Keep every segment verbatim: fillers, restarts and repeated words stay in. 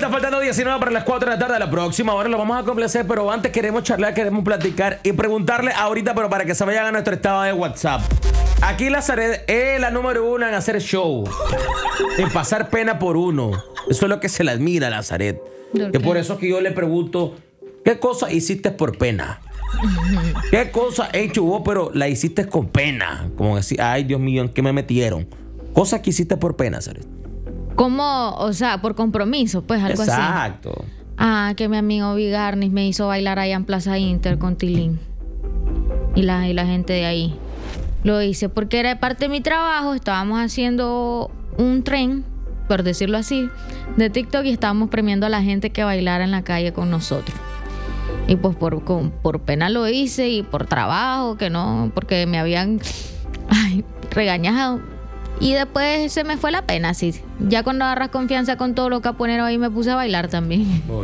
Señores, faltando diecinueve para las cuatro de la tarde. A la próxima hora lo vamos a complacer, pero antes queremos charlar, queremos platicar y preguntarle ahorita, pero para que se vayan a nuestro estado de WhatsApp. Aquí Lazaret es la número uno en hacer show, en pasar pena por uno. Eso es lo que se le admira a Lazaret. Que por eso es que yo le pregunto, ¿qué cosa hiciste por pena? ¿Qué cosa he hecho vos, pero la hiciste con pena? Como decir, ay, Dios mío, ¿en qué me metieron? Cosas que hiciste por pena, Lazaret. Como, o sea, por compromiso, pues algo Exacto. así. Exacto. Ah, que mi amigo Vigarnis me hizo bailar allá en Plaza Inter con Tilín. Y la, y la gente de ahí. Lo hice porque era parte de mi trabajo. Estábamos haciendo un tren, por decirlo así, de TikTok y estábamos premiando a la gente que bailara en la calle con nosotros. Y pues por, con, por pena lo hice y por trabajo, que no, porque me habían ay, regañado. Y después se me fue la pena, sí. Ya cuando agarras confianza con todo lo caponero ahí me puse a bailar también. Oh,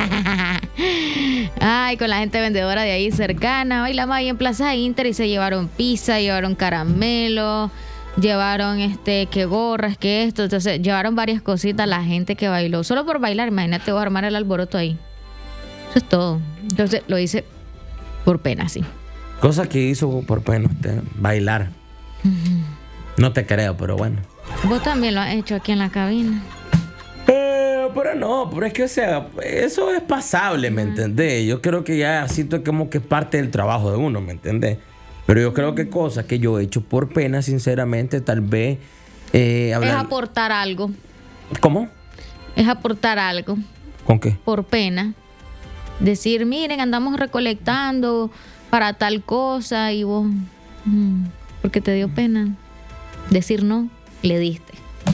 ay, con la gente vendedora de ahí cercana. Bailamos ahí en Plaza Inter y se llevaron pizza, llevaron caramelo, llevaron este, que gorras, que esto. Entonces llevaron varias cositas la gente que bailó. Solo por bailar, imagínate vos armar el alboroto ahí. Eso es todo. Entonces lo hice por pena, sí. Cosa que hizo por pena usted, bailar. Uh-huh. No te creo, pero bueno. Vos también lo has hecho aquí en la cabina. Eh, pero no, pero es que, o sea, eso es pasable, ¿me entendés? Yo creo que ya siento como que es parte del trabajo de uno, ¿me entendés? Pero yo creo que cosas que yo he hecho por pena, sinceramente, tal vez... Eh, hablar... Es aportar algo. ¿Cómo? Es aportar algo. ¿Con qué? Por pena. Decir, miren, andamos recolectando para tal cosa y vos... Mm, porque te dio pena. Decir no, le diste.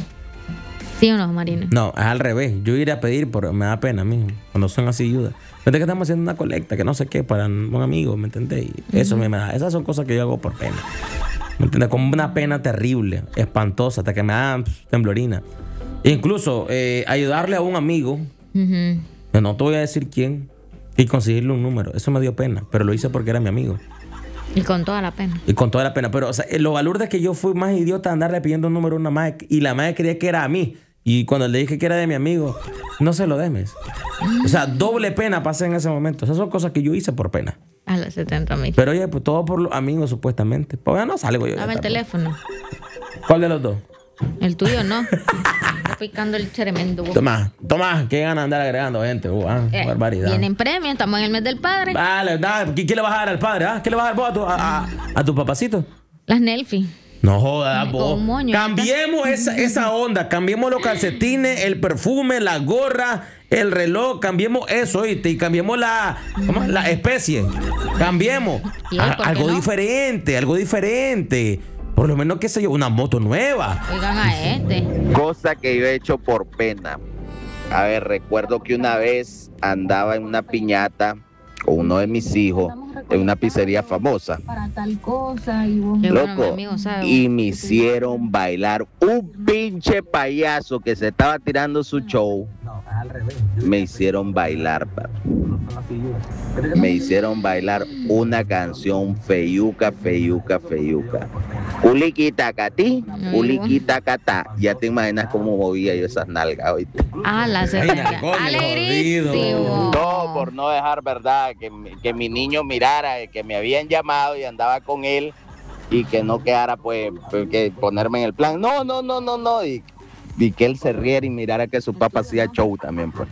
¿Sí o no, Marina? No, es al revés. Yo iré a pedir, pero me da pena a mí. Cuando son así, ayuda. Fíjate que estamos haciendo una colecta, que no sé qué, para un amigo, ¿me entendés? Y eso uh-huh. me, me da. Esas son cosas que yo hago por pena. ¿Me entiendes? Como una pena terrible, espantosa, hasta que me da pff, temblorina. E incluso eh, ayudarle a un amigo, uh-huh. no te voy a decir quién, y conseguirle un número. Eso me dio pena, pero lo hice porque era mi amigo. Y con toda la pena. Y con toda la pena. Pero, o sea, lo valor es que yo fui más idiota de andarle pidiendo un número a una madre y la madre creía que era a mí. Y cuando le dije que era de mi amigo, no se lo demes. O sea, doble pena pasé en ese momento. Esas son cosas que yo hice por pena. A los setenta mil. Pero oye, pues todo por los amigos, supuestamente. Pues ya no salgo yo. Dame el teléfono. ¿Cuál de los dos? El tuyo no. Está picando el tremendo. Tomás, Tomás, qué ganas de andar agregando gente. Uh, ah, eh, barbaridad. Vienen premios, estamos en el mes del padre. Vale, dale. ¿Qué le vas a dar al padre? ¿Ah? ¿Qué le vas a dar vos a tu, a, a, a tu papacito? Las Nelfi. No jodas, vos. Moño, cambiemos esa, esa onda. Cambiemos los calcetines, el perfume, la gorra, el reloj. Cambiemos eso, ¿oíste? Y cambiemos la, ¿cómo? La especie. Cambiemos. A, algo no? diferente, algo diferente. Por lo menos, qué sé yo, una moto nueva. Oigan a este. Cosa que yo he hecho por pena. A ver, recuerdo que una vez andaba en una piñata con uno de mis hijos en una pizzería famosa. Para tal cosa y vos... Loco, bueno, amigo, y me hicieron bailar un pinche payaso que se estaba tirando su show. Me hicieron bailar, papi. Me hicieron bailar una canción feyuca, feyuca, feyuca. Uliquita catí, uliquita catá. Ya te imaginas cómo movía yo esas nalgas, ¿oíste? Ah, la cerveza. Alegrísimo. No, por no dejar, verdad, que, que mi niño mirara que me habían llamado y andaba con él y que no quedara, pues, que ponerme en el plan. No, no, no, no, no. Y, y que él se riera y mirara que su papá hacía show también, pues.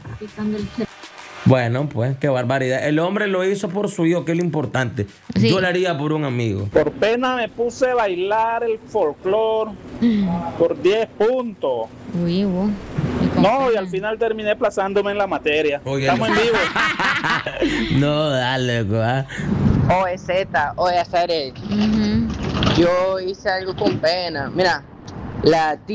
Bueno, pues, qué barbaridad. El hombre lo hizo por su hijo, que es lo importante. Sí. Yo lo haría por un amigo. Por pena me puse a bailar el folclore por diez puntos. Uy, uy. No, y al final terminé plazándome en la materia. Oye, estamos en vivo. No, dale, ¿eh? Oye, Z, oye, Zaret. Uh-huh. Yo hice algo con pena. Mira, la tía